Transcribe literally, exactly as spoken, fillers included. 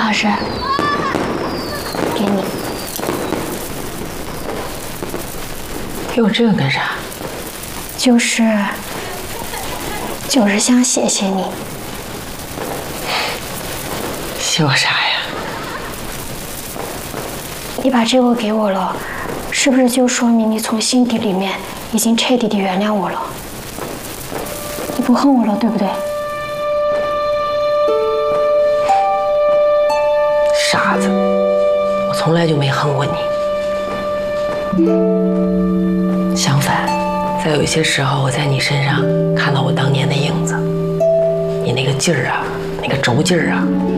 老师，给你。 给我这个干啥？ 就是，就是想谢谢你。 谢我啥呀？ 你把这个给我了，是不是就说明你从心底里面已经彻底的原谅我了？你不恨我了，对不对？ 傻子，我从来就没恨过你。相反，在有一些时候，我在你身上看到我当年的影子。你那个劲儿啊，那个轴劲儿啊，